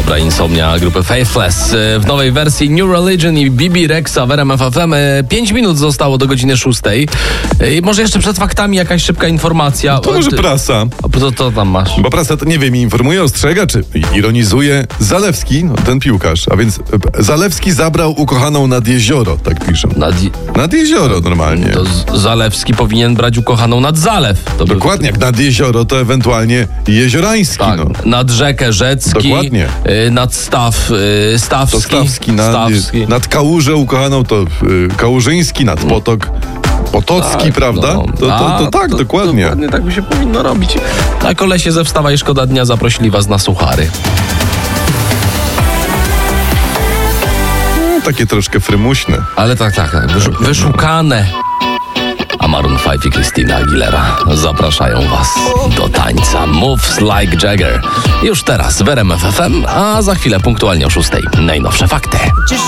dobra, Insomnia grupy Faithless. W nowej wersji New Religion i Bibi Rexa w RMF FM. 5 minut zostało do godziny 6. I może jeszcze przed faktami jakaś szybka informacja. To może prasa. To tam masz. Bo prasa, to nie wiem, informuje, ostrzega, czy ironizuje. Zalewski, no, ten piłkarz, a więc Zalewski zabrał ukochaną nad jezioro, tak piszą. Nad jezioro normalnie. To Zalewski powinien brać ukochaną nad zalew. Dokładnie, jak nad jezioro, to ewentualnie jeziorański. Tak, no. nad rzekę Rzecki. Dokładnie. Nad Stawski. To Stawski, nad Kałużę ukochaną to Kałużyński, nad Potok Potocki, tak, prawda? No. To tak, dokładnie. Dokładnie tak by się powinno robić. A kolesie ze Wstawa i Szkoda Dnia zaprosili was na suchary. Takie troszkę frymuśne. Ale tak. Wyszukane. A Maroon 5 i Christina Aguilera zapraszają was do tańca Moves Like Jagger. Już teraz w RMF FM, a za chwilę punktualnie o 6. Najnowsze fakty.